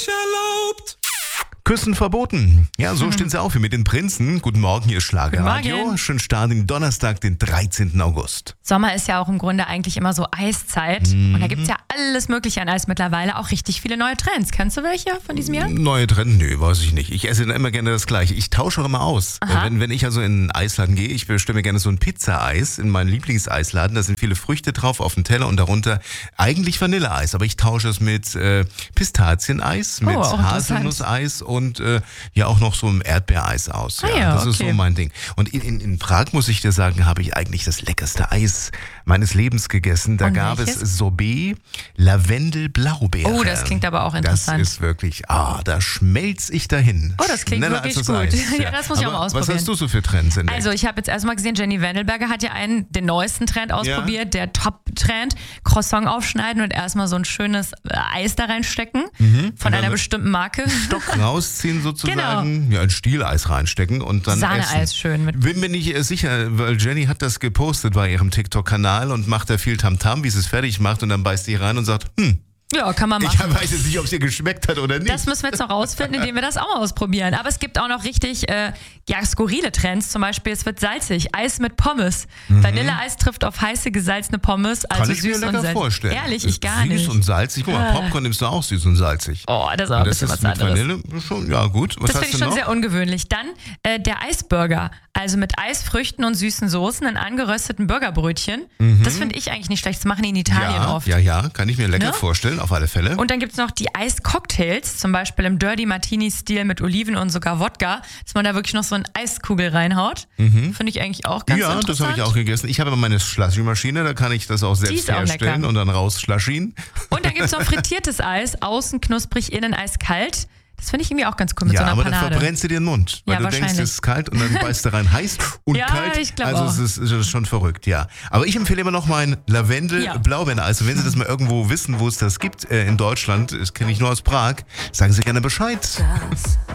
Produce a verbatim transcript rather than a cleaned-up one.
Erlaubt. Küssen verboten. Ja, so stehen sie auf hier mit den Prinzen. Guten Morgen, hier ist Schlagerradio. Guten Morgen. Schönen Start in Donnerstag, den dreizehnten August. Sommer ist ja auch im Grunde eigentlich immer so Eiszeit. Mhm. Und da gibt's ja alles Mögliche an Eis mittlerweile. Auch richtig viele neue Trends. Kennst du welche von diesem Jahr? Neue Trend? Nö, weiß ich nicht. Ich esse immer gerne das Gleiche. Ich tausche auch immer aus. Aha. Wenn, wenn ich also in einen Eisladen gehe, ich bestelle mir gerne so ein Pizza-Eis in meinen Lieblingseisladen. Da sind viele Früchte drauf auf dem Teller und darunter eigentlich Vanilleeis. Aber ich tausche es mit äh, Pistazieneis, mit Oh, auch interessant. Haselnusseis und äh, ja auch noch so ein Erdbeereis aus. Ah ja, das ist okay. so mein Ding. Und in, in, in Prag, muss ich dir sagen, habe ich eigentlich das leckerste Eis meines Lebens gegessen. Da Und gab welches? es Sorbet Lavendel-Blaubeere. Oh, das klingt aber auch interessant. Das ist wirklich, ah, da schmelz ich dahin. Oh, das klingt Schneller wirklich als das gut. Eis. Ja, das muss ich auch Aber mal ausprobieren. Was hast du so für Trends entdeckt? Also ich habe jetzt erstmal gesehen, Jenny Wendelberger hat ja einen, den neuesten Trend ausprobiert, der Top-Trend. Croissant aufschneiden und erstmal so ein schönes äh, Eis da reinstecken von einer dann bestimmten Marke. Stock rausziehen sozusagen, Genau. ja, ein Stieleis reinstecken und dann Sahneeis essen. schön mit. Bin mir nicht äh, sicher, weil Jenny hat das gepostet bei ihrem TikTok-Kanal und macht da viel Tamtam, wie sie es fertig macht und dann beißt sie rein und sagt, hm, Ja, kann man machen. ich weiß jetzt nicht, ob es ihr geschmeckt hat oder nicht. Das müssen wir jetzt noch rausfinden, indem wir das auch mal ausprobieren. Aber es gibt auch noch richtig äh, ja, skurrile Trends. Zum Beispiel, es wird salzig. Eis mit Pommes. Vanilleeis trifft auf heiße, gesalzene Pommes. Also Kann ich mir süß lecker und salzig. vorstellen. Ehrlich, Ist ich gar süß nicht. und salzig. Guck mal, Ah. Popcorn nimmst du auch süß und salzig. Oh, das ist auch ein Und das bisschen ist was mit anderes. Vanille schon, ja gut. Was Das hast finde ich du schon noch? sehr ungewöhnlich. Dann äh, der Eisburger. Also mit Eisfrüchten und süßen Soßen in angerösteten Burgerbrötchen. Das finde ich eigentlich nicht schlecht. Das machen die in Italien ja, oft. ja, ja, kann ich mir lecker Ne? vorstellen, auf alle Fälle. Und dann gibt's noch die Eiscocktails, zum Beispiel im Dirty Martini-Stil mit Oliven und sogar Wodka, dass man da wirklich noch so eine Eiskugel reinhaut. Finde ich eigentlich auch ganz ja, interessant. das habe ich auch gegessen. Ich habe aber meine Slushy-Maschine, da kann ich das auch Die selbst ist auch herstellen lecker. und dann rausschlaschen. Und dann gibt's noch frittiertes Eis, außen knusprig, innen eiskalt. Das finde ich irgendwie auch ganz cool mit Ja, so einer aber dann Panade. verbrennst du dir den Mund. Weil Ja, du denkst, wahrscheinlich. es ist kalt und dann beißt du rein heiß und Ja, kalt. ich glaub also auch. es ist, es ist schon verrückt, ja. Aber ich empfehle immer noch mein Ja. Lavendel-Blaubeereneis. Und wenn Sie das mal irgendwo wissen, wo es das gibt äh, in Deutschland, das kenne ich nur aus Prag, sagen Sie gerne Bescheid.